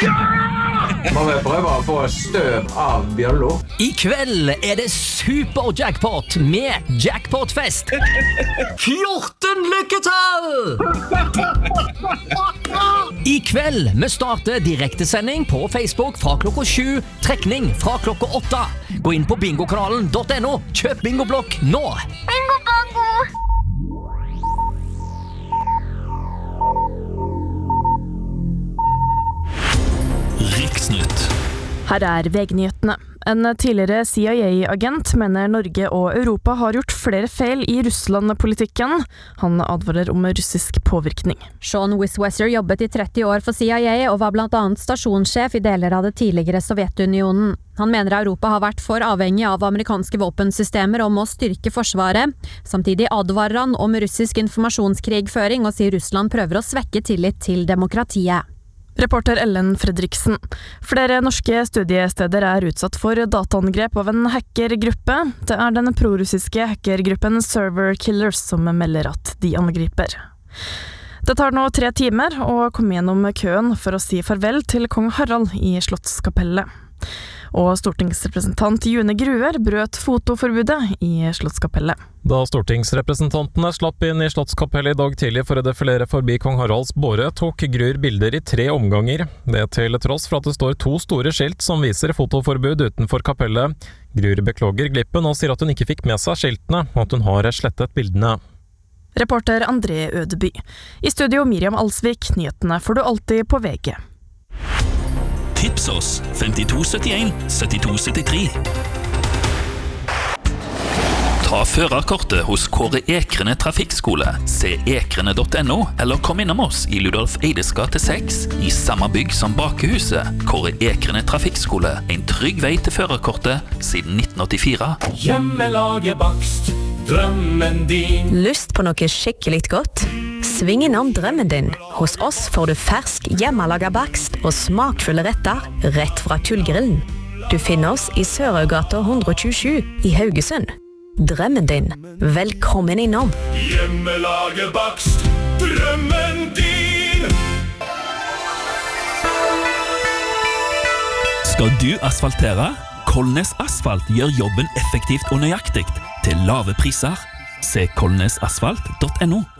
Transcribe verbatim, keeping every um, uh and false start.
Må vi prøve å få støv av bjøllo? I kveld er det super-jackpot med jackpotfest. fjorten lykketall! I kveld vi starter direktesending på Facebook fra klokka sju, trekning fra klokka åtte. Gå inn på bingokanalen punktum no, kjøp bingoblokk nå. Bingo bongo! Riksnytt. Her er V G-nyhetene. En tidligere C I A-agent mener Norge og Europa har gjort flere feil i Russland-politikken. Han advarer om russisk påvirkning. Sean Wiswesser jobbet i tretti år for C I A og var blant annet stasjonssjef i deler av det tidligere Sovjetunionen. Han mener Europa har vært for avhengig av amerikanske våpensystemer og må styrke forsvaret. Samtidig advarer han om russisk informasjonskrigføring og sier Russland prøver å svekke tillit til demokratiet. Reporter Ellen Fredriksen. Flere norske studiesteder er utsatt for dataangrep av en hackergruppe. Det er den prorussiske hackergruppen Server Killers som melder at de angriper. Det tar nå tre timer å komme gjennom køen for å si farvel til kong Harald i Slottskapellet. Og stortingsrepresentant June Gruer brøt fotoforbudet i Slottskapellet. Da stortingsrepresentantene slapp inn i Slottskapellet i dag tidlig for å defilere forbi kong Haralds båre, tok Gruer bilder i tre omganger. Det til tross for at det står to store skilt som viser fotoforbud utenfor kapellet. Gruer beklager glippen og sier at hun ikke fikk med seg skiltene, og at hun har slettet bildene. Reporter André Ødeby. I studio Miriam Alsvik, nyhetene får du alltid på V G. Tips oss femtito syttien syttito syttitre. Ta førerkortet hos Kåre Ekrene Trafikkskole, se ekrene punktum no, eller kom innom oss i Ludolf Eides gate seks, i samme bygg som Bakehuset. Kåre Ekrene Trafikkskole, en trygg vei til førerkortet siden nitten åttifire. Hjemmelaget bakst, drømmen din. Lyst på noe skikkelig godt? Sving innom drømmen din. Hos oss får du fersk hjemmelaget bakst og smakfulle retter rett fra kullgrillen. Du finner oss i Sørøygata ett tjuesju i Haugesund. Drømmen din. Velkommen innom. Hjemmelaget bakst, drømmen din. Skal du asfaltere? Kolnes Asfalt gjør jobben effektivt og nøyaktig til lave priser. Se kolnesasfalt punktum no.